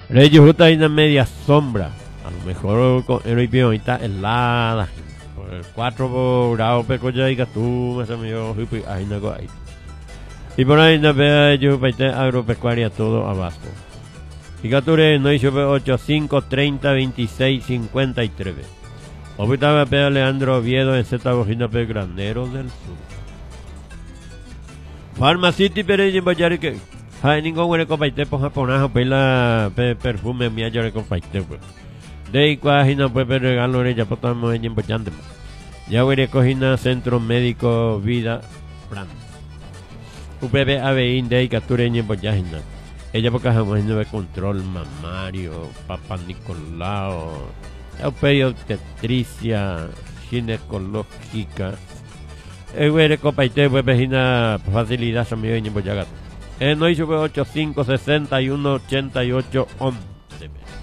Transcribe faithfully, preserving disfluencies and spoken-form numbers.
Reyes justo hay una media sombra. A lo mejor con el hoy está helada. Por el cuatro grados peco ya y tú me se me dio hippie ahí no go ahí. Y por ahí no vea yo paite agropecuaria todo abajo. Y Gature no hizo ocho cinco treinta veintiséis cincuenta y tres. Ahorita va a pegar Leandro Oviedo en Z Bojina Pe Graneros del Sur. Pharmacity Pereña Bayari que hay ningún buen compaite por japonazo pela perfume mía yo le compaite pues. De ahí cuajina pues regalo ya por estamos en importante. Ya voy a cojina Centro Médico Vida Plan. U P B A B I de ahí Catureña en Boyajina. Ella porque jamás no ve control mamario, Papa Nicolau, obstetricia, ginecológica. El güey de compaite pues vecina facilidad a mi en Boyagat. El no hizo ocho cinco sesenta y uno ochenta y ocho once.